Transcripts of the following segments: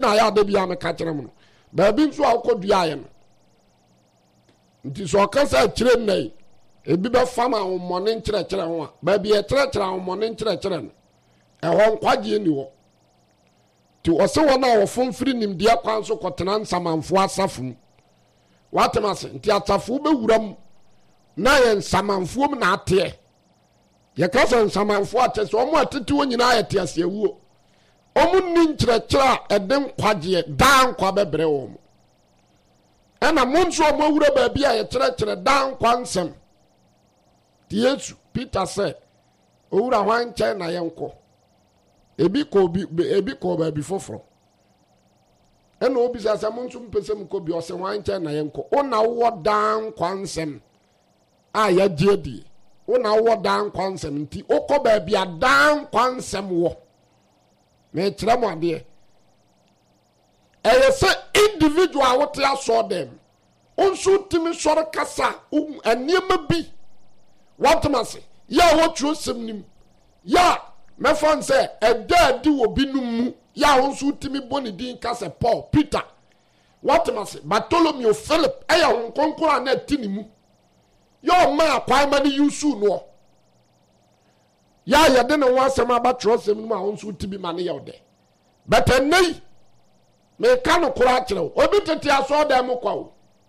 na ya de bia me ka kire mu no ba bi nso akodua ye no nti so okasa kire nnai ebi be fama ahomone nkire ho a ba bi e kire ahomone nkire no ehon kwagye ni wo ti ose wona wo fomfiri nimdia kwan so kotena nsamanfo asafum watemase nti atafo be wuram na ye nsamanfo m na ate ye kasa nsamanfo ate so omo atete wonyina ayete asiewuo omo ni nkire eden kwagye dan kwa bebre wo mo ana monso omo wura ba bia ye kire dan kwa nsem ti Yesu Peter said owura hwan nche na ye nko ebi ko ba bi foforo ena obi sasa monso mpesem ko bi ose hwan nche na ye nko ona wo dan kwa nsem a ya jedi una wo dan kwansem nti okọ ba bia dan kwansem wo me kire mo ade se individual what ya saw them onso timi sore kasa aniema bi what mase ya wo trosem nim ya me fon say edadi wo binum ya onso timi boni din kasa Paul Peter what mase Bartholomew Philip eya hon konkora na tinimu yo ma kwai ma ni yusu no ya de ne wasem abatrosem no ma onso tibi ma ne yewde betenei me ka no kora kire obi tete aso da mu kwa o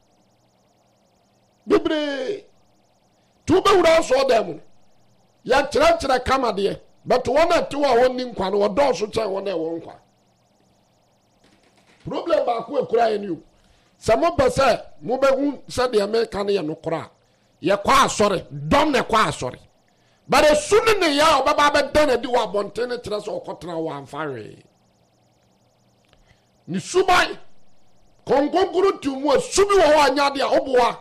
bibre tu be wura so da mu ya kire kama de but wona te wa woni nkwa no odo so chen wona e won kwa problem ba ku ekura ye ni samo bese mo be hu se de me ka ne ye no kora ye kwa asore dom ne kwa asore bare sunu ne ya obaba be dan di wa bonte ne kire so okotena wa amfare ni subai kongonkuru tumu subi wo anya de oboa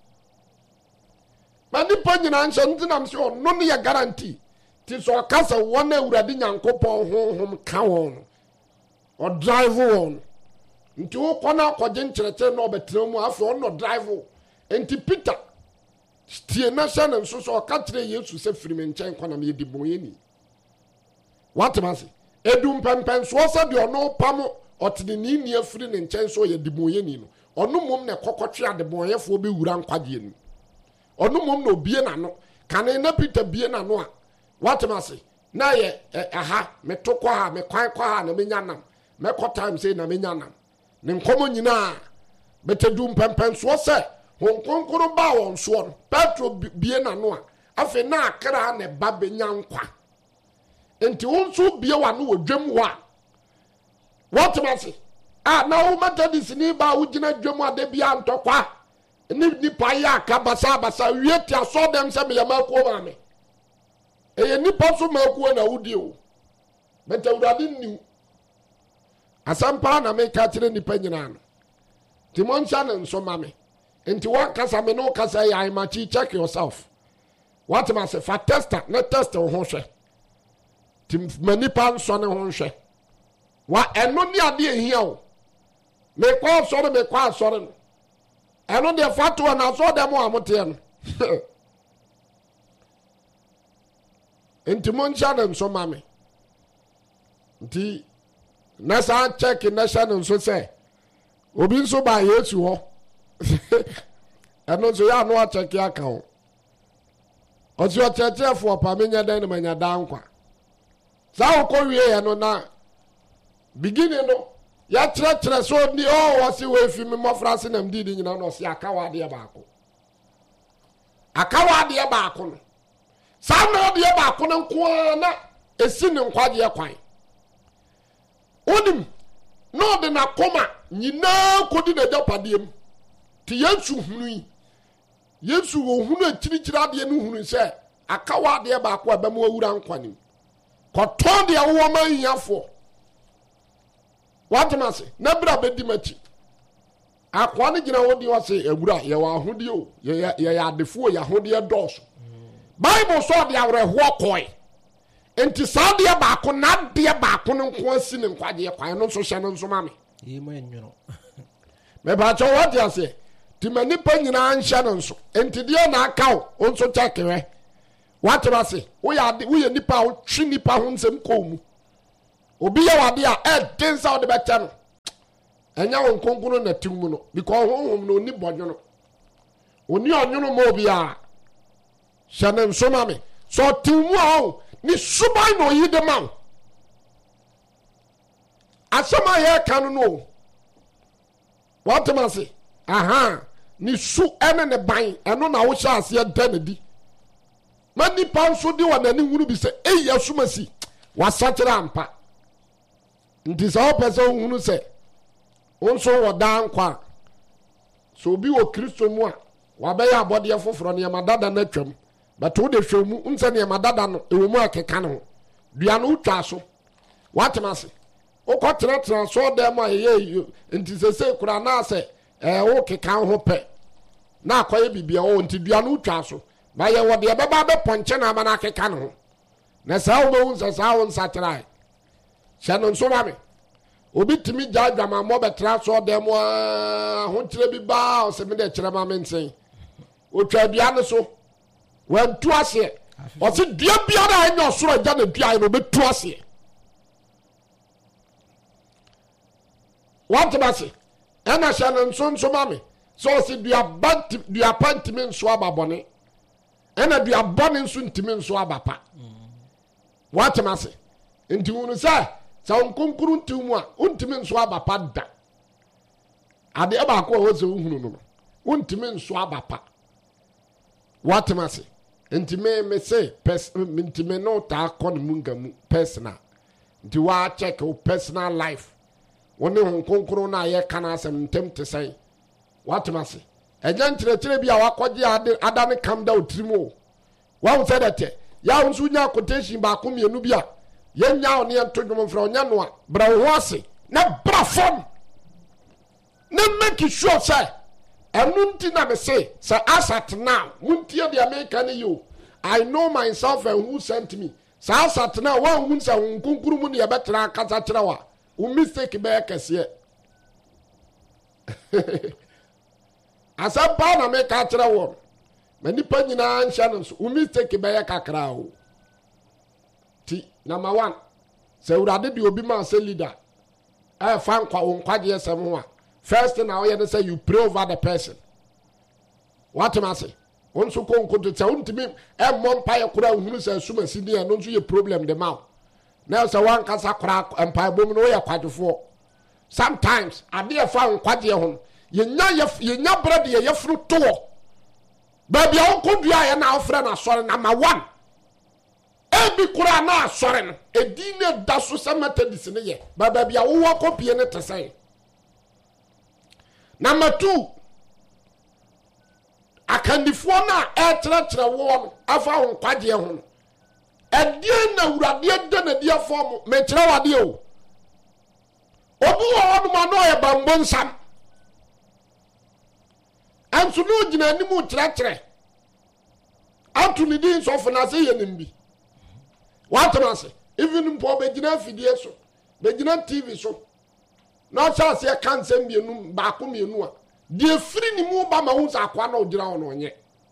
mani panyina nso ntinam se no ne ya guarantee ti so kasa wona awurade nyankopon honhom ka won o drive won nti wo kona akogye nkyereke na obetra mu afi ono drive enti Peter tie na sha na nso so ka kire Yesu se firi me nkyɛn kwana me di boyeni watemase edum pempen so se de ono pamo otini ni afiri ne nkyɛn so ye di boyeni no ono mom na kokotwe ade boyefo be wura nkwagye ni ono mom na obie na no kane na Peter bie na no a watemase na ye aha me tokwa ha me kwan kwa ha na me nyanam me ko time say na me nyanam ne nkomo nyina betedum pempen so se honkonkoro ba won so no Petro bie na no a afi na akra na ba benya nkwa enti wonso bie wa no wodwam wa watemase na wo methodist ni ba wo gina dwam ade bia ntokwa ni pa ya ka basa wie ti aso dem se me yama ko ma me ni pa so ma ko na wudi o beta urade ni asampa na me ka kire ni pa nyina no timoncha na nso ma me enti wa kasa me no kasa ya machi check yourself what must say fa tester na test wo ho hwe tim mani pa nso ne ho hwe wa eno ni ade ehia o me kwa sore no eno de fatu na so dem amote no enti moncha na nso ma me enti na sa check na sha na nso se obi nso ba Yesu ho eno so ya no check ya ka o ozi o cheche fo pa menya dan na manya dan kwa sa ko wie ya no na beginning no ya kire so ni wasi we fi me mofrase na mdi nyina no se akawa de baako no sa na de baako no nko na esi ne nkwaje kwan onim no de na koma nyina kodi na japadiem ti Yesu hunu Yesu wo hunu akirikira ade no hunu se akawa de baako abam awura nkwanim koton de awo ma hiafo watemase na bra bedi machi akwa ne gina wodi wase awura ye wa ahode o ye adefo ye ahode dos Bible so de awreho koi enti saade baako na de baako no nko asi ne nkwaje kwan no so hye no nso ma me yima enwuro me ba cho wadi ase ti mani pa nyina anhye no nso enti de na akaw onso chakere watemase wo ye nipa wo twi nipa ho nsem ko mu obi ya wade a densa wo de beta no enya won konkuru na timu no because honhom no oni bodwono oni onwono mo bia shanem so mame so timu a ni suban no yi de man asama ye kan no what am say aha ni su ene ne ban eno na wo sha ase dan di mani panso di wa nani hunu bi se eyi asumasi wasatira ampa nti sa opese hunu se onso wo dan kwa so bi wo kristo mu a wa be ya abode foforo ne madada na twam but wo de hwemu unse ne madada no ewo mu akeka no dua no utwa so what am say okotra so dem a ye nti se kura na se wo keka ho pe na akoye bibia wo nti dua no utwa so ba ye wo de beba be ponche na ma na keka no na sa wo hu sa wo nsatrai shanon so ma me obi timi jadwama mo betra so dem ho tire bi ba o se me de kire ma me nsen o twa dua no so wan tu ase o se dua bia na anya osoro ja na dua no be tu ase what about it ena shanon so ma me so se dua pantimi nso ababone ena dua bone nso ntimi nso abapa what am I say nti wonu sa nkonkuru ntimu a untimi nso abapa da ade aba ko wo se uhunu no untimi nso abapa what am I say nti me say ntimi no ta ko ne mungamu personal nti wa check your personal life woni nkonkuru na ye kana asem ntem te sai what am I say ejan tire bi a wakoje adane kam da otrimo wa wo say that ya unsu nya quotation ba ko mienu bi a yenya oni entodwom fra onya no a bra wo ase na bra fom na make sure say enu nti na me say asat now muntie the American you I know myself and who sent me asat now one who say nkunkuru mu ne betra kasa kire wa u mistake be kese asa ba na me ka kire wo mani pa nyina ansha no so u mistake be kakra o ti number 1 se urade di obi ma se leader fan kwa onkwaje esem ho a first thing now you say you pray over the person what am I say onso ko nkoto tsa untimi mmompa ye kura uhunu se suma sidi e no nso ye problem de ma na se wan kasa kura empa bom no ye kwadefo sometimes ade e fa nkwaje ho yenya bread ye yefru to ba bia onkodua ye na ofre na sore number 1 ebi kura na asore no edine da so samatadis ne ye baba bia wo kopie ne tesai number 2 akandifo na etratra wo afa ho kwaje ho edie na urade de na dia form me kire wade o obu wo no ma no ye bambon sam antu no gina nimu tratre antu ni din so fo na se ye nimbi what am I say even mpo be gina fidie so be gina TV so na chance ye kan sem bienu ba ko mienu a de firi ni mu ba ma hu sa kwa na ogira ho no nye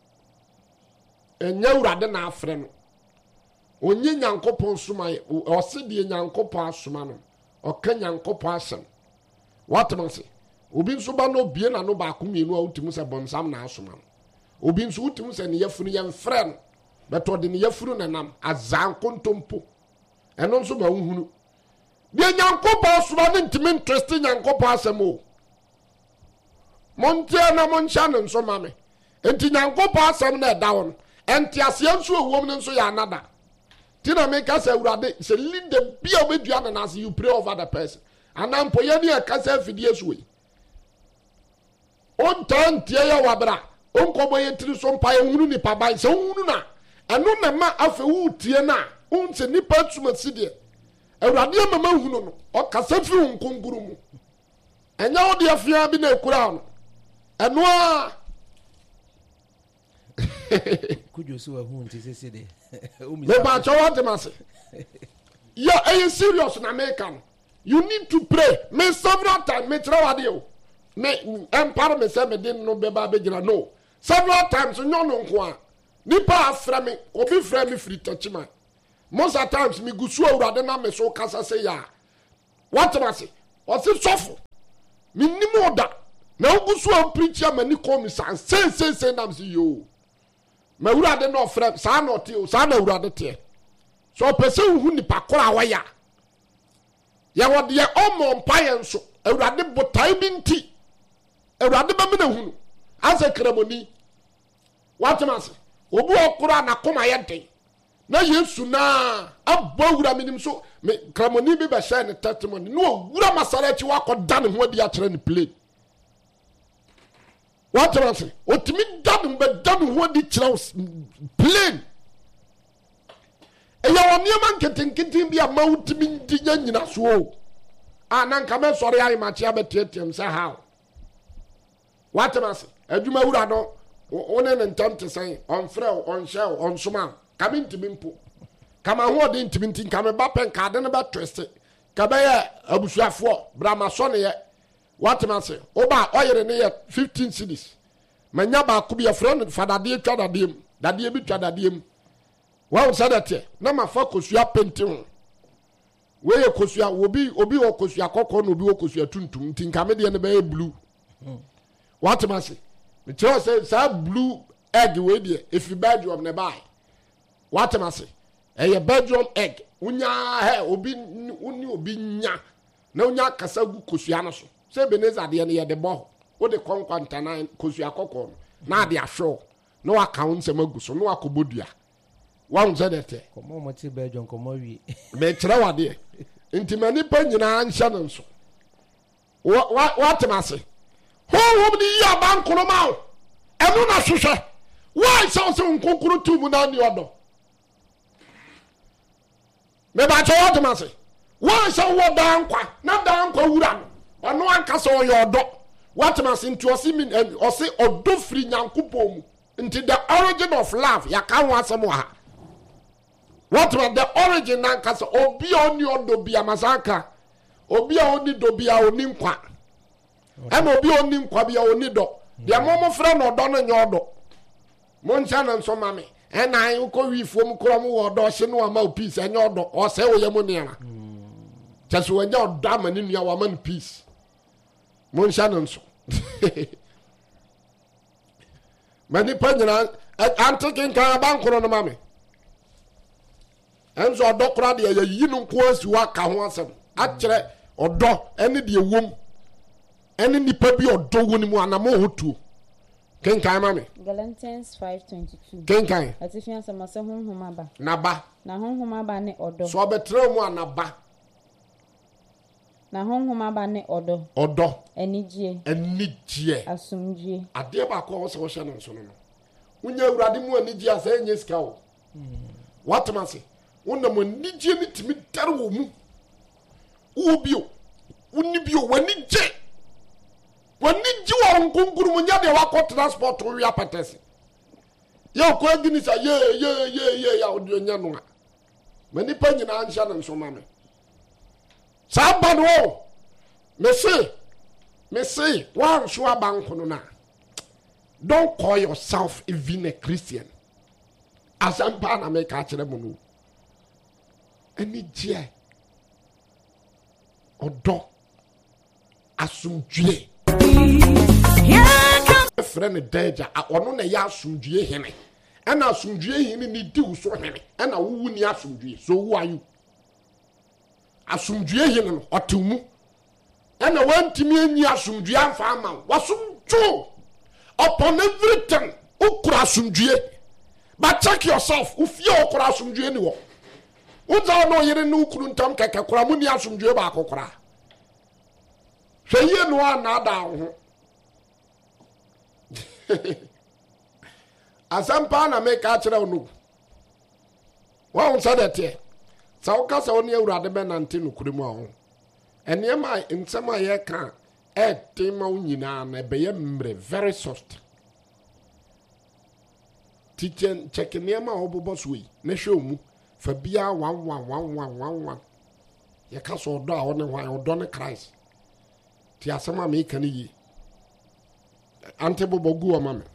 enya urade na afre no onye nyankopon suma o se de nyankopon asuma no o ka nyankopon asem what am I say obi nso ba no bie na no ba ko mienu a utimu se bonsam na asuma no obi nso utimu se ne yafunu ye mfre no beto de ne yafuru na nam azan kontompo eno nso ba uhunu de nyankopon asuma ne ntimi interest nyankopon asem o montia na moncha no nso mame enti nyankopon asem na da won enti ase nso owom ne nso ya anada tina me ka sa urade se leader bia obedua na as you pray over the person anampo ye ne ka sa fidie suwe on tantie ya wabra on kobo ye tiri so mpa ye hunu ni paban se hunu na eno na ma afa wu tie na on se ni pa tuma sidie awurade mama hunu no o kasa fi nkonkuru mu enya wo de afia bi na ekura no eno a kujosu wa hu nti sese de me ba chawa temase yeah are you serious na American you need to pray me several times me trawade o me empire me say me din no be ba be gina no several times nyo no nko a nipa afra me obi fra me free touchman most of times me gusu awurade na me so kasa say ya what am I say o se sofo minnim oda na ogusu a preach amani come san say nam say yo ma urade no frɛ saa na ɔte o saa na urade te so person hu nipa kora waya ya wode ye ɔmɔ mpaye nso urade botai bi nti urade ba me na hu asa kramoni watemase obu okura na koma yɛden na Yesu na abɔ wura minim so me kramoni bi be share ne testimony no wura masara chi wakɔda ne ho adi akyerɛ ne play watemase otimi da ne be da ne ho adi kyerɛ play eya woniema nketenketin bi ama utimi ndi nyina so o ananka me sɔre ayi ma chia betietem say how watemase adwuma wura no one ne ntam te say on frɛ on share on soma kame ntimi mpo kama ho de ntimi ntin kame ba pen ka de ne ba twiste ka ba ye abusuafo brama so ne ye watemase oba oyere ne ye 15 cedis manya ba ko bi ye frɛ fadade twa dade bi twa dade wa sadate na mafa kosua penti ho we ye kosua obi wo kosua kokko no obi wo kosua tuntum ntin kame de ne ba ye blue watemase me tell say sa blue egg we de if you bad job ne buy watemase eye bedroom egg unya he obi nya na unya kasa gu kosua no so se beneza de ne ye de bo wo de konkwanta na kosua kokko na de ahwo na wa kaun se magu so na wa kobodua wa unze dete komo mo ti bedroom komo wi me kire wade intimani pa nyina anhya no so watemase ho ni ya bankoro ma o enu na hwehwe why so nkonkuru tumu na ni odo me ba cho watemase why so wo dankwa na dankwa wura no ono anka so yo odo watemase nti osi mi osi odo firi nyankopom mu nti the origin of love ya ka ho asem ha watemase the origin anka so obi oni odo bia masaka obi a oni do bia oni nkwa ema obi oni nkwa bia oni do de momo fra no do no nyodo mo ncha na nso mame ena an ko wifuom krom wo do hye no ama peace enyodo o se wo yemo niara chaso wanya odo amani nua wa man peace mo ncha na nso mani panyina antikin kan bankoro no mame enzo odo kora de ya yi no nko asi wa ka ho asem akyere odo ene de ewom ene nipa bi odo woni mu anamo hotuo kenkan mame Galatians 5:22 kenkan atifia samase honhoma ba naba na honhoma ba ne odo so obetre mu anaba na honhoma ba ne odo enijie asumdie ade ba ko wo se wo hye no so no unya urade mu anijie asa enye sika wo watemase wonam anijie ni timi dare wo mu ubio unibio wanije wa nkunkuru munya de wa ko transport wi apatese ye ko agini sa ye ya odio nya no mani pa nyina ansha na nso mame sabano me say one so abanko no na don't call yourself even a Christian asampa na me ka kire mu no ani gie odo asumdue friend danger ono na ya asumdue hene ana asumdue hene ni di uso hene ana wuwu ni asumdue so who are you asumdue hene no otumu ana wantimi anyi asumdue amfa ama wasumdue upon everything ukura asumdue but check yourself ufie ukura asumdue ni wo unza no yire ni ukuru ntam keke kura mu ni asumdue ba akokora hweye no ana da ho asampa na me ka kire onu wa unsa dete sa ukasa oni awurade be nante no kuremu aho enema nsema ye ka tema unyina na be ye mre very soft teaching check nema obobo so yi na hwe omu fa bia 1111 ye ka so odo a woni hwan odo ne Christ ti asema me kan yi ante bobo gu o mame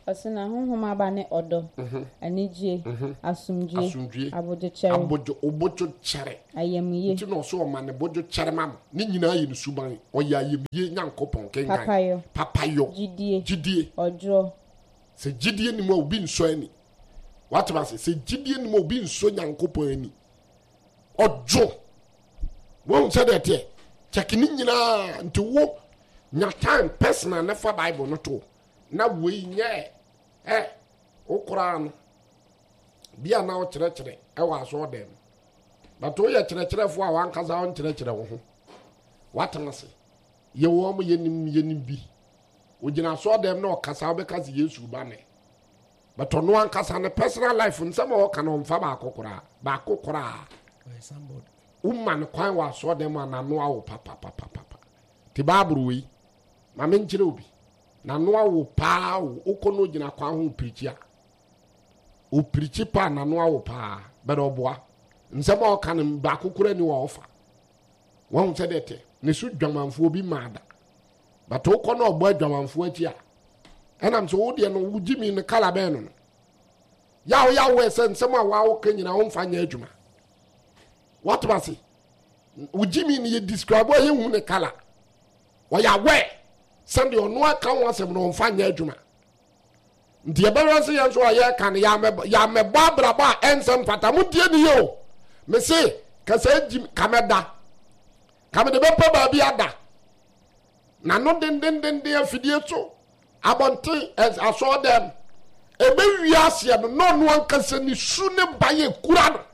Osina honhom aba ne odo. Anigye. Asumdwe. Obojo chere. Ayemye. Nti no so o ma ne bojo chere mam. Ni nyina yi ne suban. Oya ayemye Nyankopon kengan. Papayo. Jidie. Odro. Se jidie ni mo obi nso ani. What was it? Se jidie ni mo obi nso Nyankopon ani. Odro. Won say that here. Check ni nyina nti wo nya time personal na fa Bible no to. Na we nye okra no bia na o kire wa so dem but o ye kire fo a wan kaza on kire wo ho watana se ye wo mo yenim bi o gina so dem na o kasa o be kasa Yesu ba me but ono an kasa ne personal life nsem o ka no mfa ba akokora somebody umman kwan wa so dem na no awo papa ti baburu wi ma me nkire obi na no awo pa ukono gina kwa ho preachia o preachi pa na no awo pa be do boa nsema o kan ba kokora ni wo ofa won se dete ne su dwamanfo obi maada but ukono ogbo dwamanfo achi a enam so wo de no wugimi ne kala be no ya we se nsema wa wo kanyina wo mfa nya adwuma what was it wugimi ni ye describe wo ye hu ne kala wo ya we Sunday ono aka ho asem no mfa nya adwuma ndie beranse ye nso aye kan ya me babraba ensem fata mudie ni yo me se kasa jim kameda kamede be pa ba bi ada na no den afidie so abonte as aso dem ebe wiase no no ankasa ni su ne baye kura no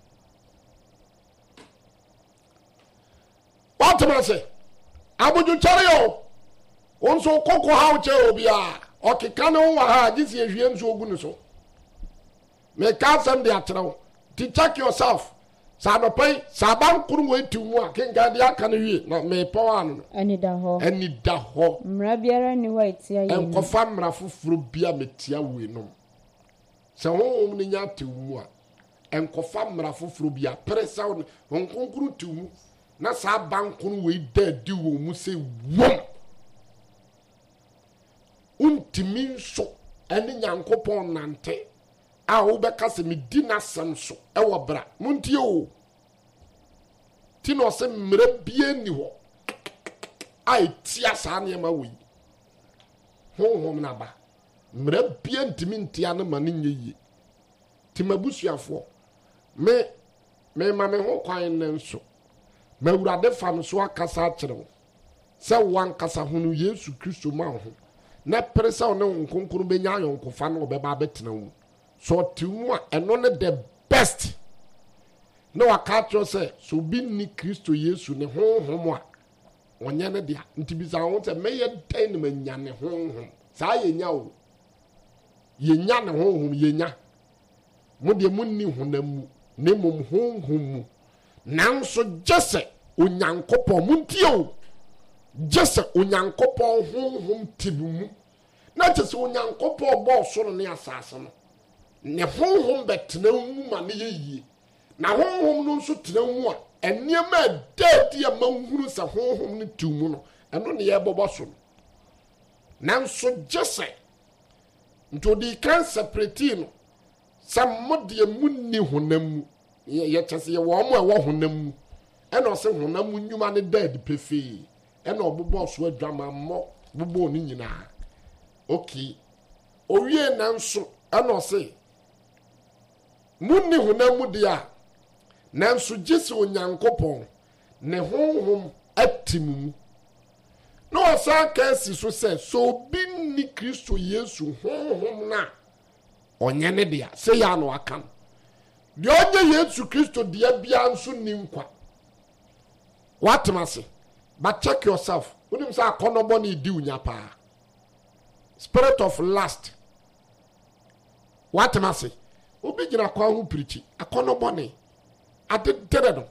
what me say abuju chare yo onso koko ha uche obia okika no wa ha gisi ehwie nso ogu ne so me ka sam de atrao to check yourself sa no pai sa ban kuru we timu a kenga de aka no wie na me power no ani da ho mra biara ni wa etia ye enkofa mra foforo bia metia we no se honhom ni nya timu a enkofa mra foforo bia presa honkonkuru timu na sa ban kuru we da di wo mu se wom untimin so ene Nyankopon nante a wo beka se me di nasem so e wo bra muntie o ti no se mra bie ni ho ai tia sa ne ma wi honhom na ba mra bie ntimin tia na ma ne nyeye ti mabusuafo me ma me ho kwan ne nso ma wurade fam so akasa kire se wan kasa hunu Yesu Kristo ma ho na presa one nkonkuru benya yonkofa no obeba betena wu so timu a eno ne the best no wakatro say so bi ni Kristo Yesu ne honhom a onye ne dia ntibisa ho say meye den ne manya ne honhom sa yenya o yenya ne honhom yenya mo de munni honamu ne mum honhom mu nanso jese onyankopon muntie o jese onyankopon honhom tibumu na jese onyankopon bo soro ne asase no ne honhom betena mu ma ne yeye na honhom no nso tena mu a eniema dadi ama nhuru sa honhom ne timu no eno ne ye bobo so nanso jese ntodi kan separate no samode munni honam ye chese ye wo mo e wo honam mu eno se honam nyuma ne dadi pefe ena obobo so adwama mo bobo ni nyina okay owie nanso ena se munni hunamu dia nanso gisi onyankopon ne honhom atimu no asa kasi so se so binni Kristo Yesu honhom na onye ne dia se ya no aka de onye Yesu Kristo dia bia nso ni nkwa watmase. But check yourself. When you say akonoboni di unyapa. Spirit of lust. What am I say? Obi gina kwa hu preach. Akonoboni. Ade no.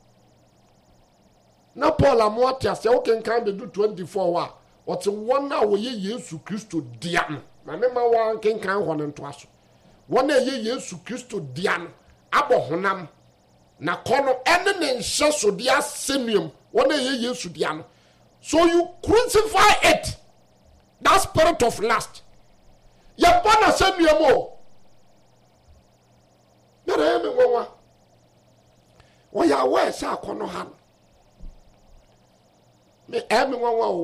Na Paul amwati ase o kan be do 24 wa. What's one na wo ye Yesu Kristo dia no. Na me ma wa kan ho ne nto aso. One na ye Yesu Kristo dia no. Abo honam. Na kono ene ne nhye so dia senuam. So you crucify it. That spirit of lust. yɛbɔ na sɛ nnuam na da me nwanwa wɔyɛ awɔ sɛ akɔnɔ ha no me nwanwa